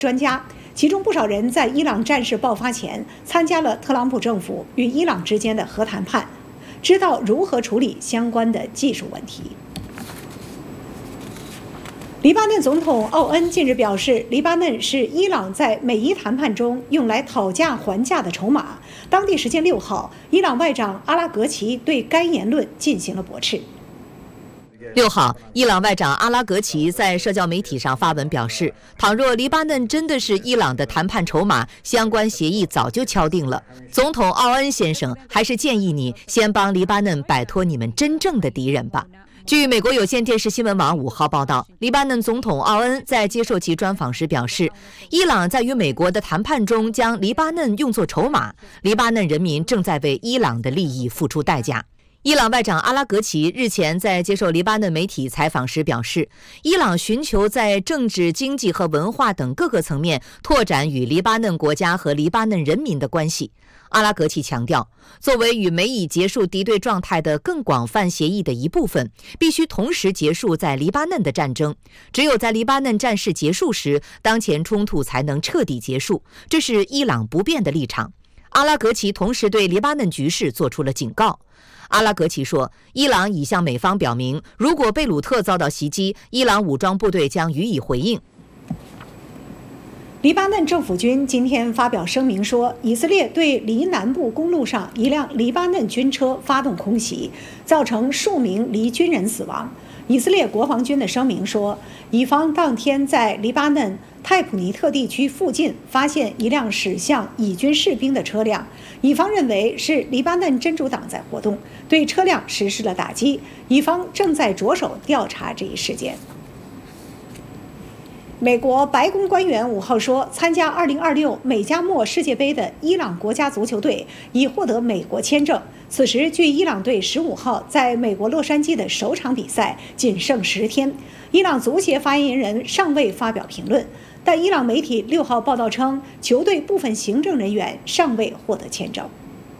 专家，其中不少人在伊朗战事爆发前参加了特朗普政府与伊朗之间的核谈判，知道如何处理相关的技术问题。黎巴嫩总统奥恩近日表示，黎巴嫩是伊朗在美伊谈判中用来讨价还价的筹码。当地时间6号，伊朗外长阿拉格齐对该言论进行了驳斥。 6号，伊朗外长阿拉格齐在社交媒体上发文表示，倘若黎巴嫩真的是伊朗的谈判筹码，相关协议早就敲定了。总统奥恩先生，还是建议你先帮黎巴嫩摆脱你们真正的敌人吧。据美国有线电视新闻网5号报道，黎巴嫩总统奥恩在接受其专访时表示，伊朗在与美国的谈判中将黎巴嫩用作筹码，黎巴嫩人民正在为伊朗的利益付出代价。伊朗外长阿拉格齐日前在接受黎巴嫩媒体采访时表示，伊朗寻求在政治、经济和文化等各个层面拓展与黎巴嫩国家和黎巴嫩人民的关系。阿拉格齐强调，作为与美以结束敌对状态的更广泛协议的一部分，必须同时结束在黎巴嫩的战争。只有在黎巴嫩战事结束时，当前冲突才能彻底结束，这是伊朗不变的立场。阿拉格齐同时对黎巴嫩局势做出了警告。阿拉格齐说，伊朗已向美方表明，如果贝鲁特遭到袭击，伊朗武装部队将予以回应。 黎巴嫩政府军今天发表声明说，以色列对黎南部公路上一辆黎巴嫩军车发动空袭，造成数名黎军人死亡。以色列国防军的声明说，以方当天在黎巴嫩泰普尼特地区附近发现一辆驶向以军士兵的车辆，以方认为是黎巴嫩真主党在活动，对车辆实施了打击，以方正在着手调查这一事件。美国白宫官员5号说，参加2026美加墨世界杯的伊朗国家足球队已获得美国签证。此时，距伊朗队15号在美国洛杉矶的首场比赛仅剩10天。伊朗足协发言人尚未发表评论，但伊朗媒体6号报道称，球队部分行政人员尚未获得签证。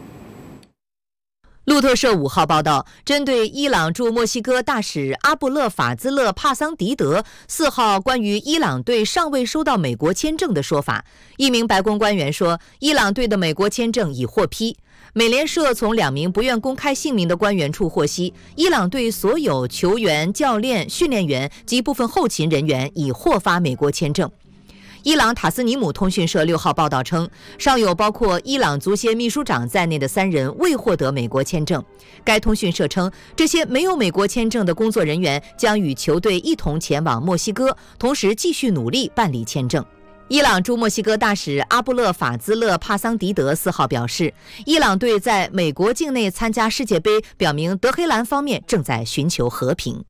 路透社5号报道，针对伊朗驻墨西哥大使阿布勒法兹勒帕桑迪德4号关于伊朗队尚未收到美国签证的说法，一名白宫官员说，伊朗队的美国签证已获批。美联社从2名不愿公开姓名的官员处获悉，伊朗队所有球员、教练、训练员及部分后勤人员已获发美国签证。伊朗塔斯尼姆通讯社6号报道称，尚有包括伊朗足协秘书长在内的3人未获得美国签证。该通讯社称，这些没有美国签证的工作人员将与球队一同前往墨西哥，同时继续努力办理签证。伊朗驻墨西哥大使阿布勒法兹勒帕桑迪德4号表示，伊朗队在美国境内参加世界杯，表明德黑兰方面正在寻求和平。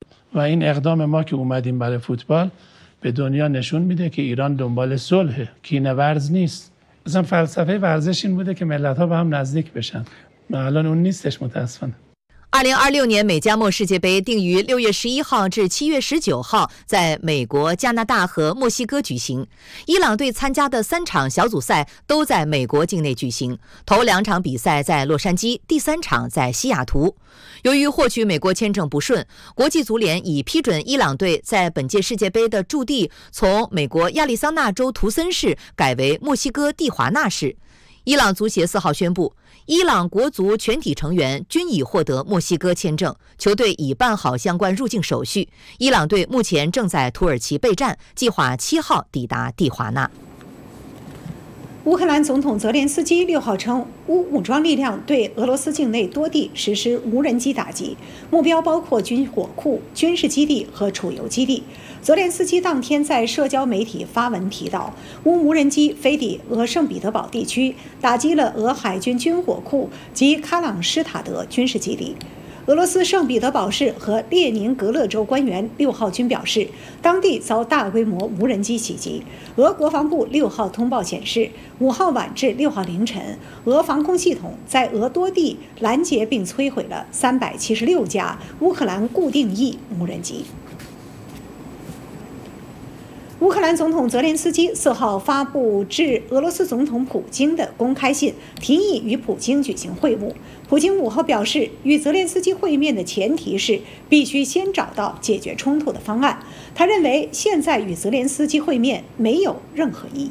به دنیا نشون میده که ایران دنبال صلح کینه ورز نیست. مثلا فلسفه ورزش این بوده که ملت‌ها به هم نزدیک بشن. الان اون نیستش متاسفانه. 2026年美加墨世界杯定于6月11号至7月19号在美国、加拿大和墨西哥举行。伊朗队参加的3场小组赛都在美国境内举行，头2场比赛在洛杉矶，第3场在西雅图。由于获取美国签证不顺，国际足联已批准伊朗队在本届世界杯的驻地从美国亚利桑那州图森市改为墨西哥蒂华纳市。伊朗足协4号宣布，伊朗国足全体成员均已获得墨西哥签证，球队已办好相关入境手续。伊朗队目前正在土耳其备战，计划7号抵达蒂华纳。 乌克兰总统泽连斯基6号称，乌武装力量对俄罗斯境内多地实施无人机打击，目标包括军火库、军事基地和储油基地。泽连斯基当天在社交媒体发文提到，乌无人机飞抵俄圣彼得堡地区，打击了俄海军军火库及喀朗施塔德军事基地。俄罗斯圣彼得堡市和列宁格勒州官员6号均表示，当地遭大规模无人机袭击。俄国防部6号通报显示，5号晚至6号凌晨，俄防空系统在俄多地拦截并摧毁了376架乌克兰固定翼无人机。 乌克兰总统泽连斯基4号发布致俄罗斯总统普京的公开信，提议与普京举行会晤。普京5号表示，与泽连斯基会面的前提是必须先找到解决冲突的方案。他认为，现在与泽连斯基会面没有任何意义。